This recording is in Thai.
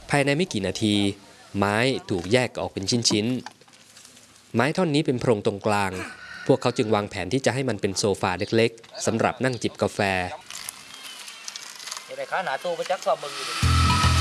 ภายในไม่กี่นาทีไม้ถูกแยกออกเป็นชิ้นๆไม้ท่อนนี้เป็นโพรงตรงกลางพวกเขาจึงวางแผนที่จะให้มันเป็นโซฟาเล็กๆสำหรับนั่งจิบกาแฟ